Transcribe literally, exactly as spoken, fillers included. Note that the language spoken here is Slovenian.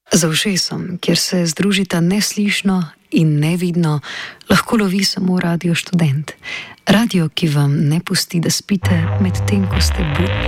Za ušesom, kjer se združita neslišno in nevidno, lahko lovi samo Radio Študent. Radio, ki vam ne pusti, da spite, medtem ko ste budni.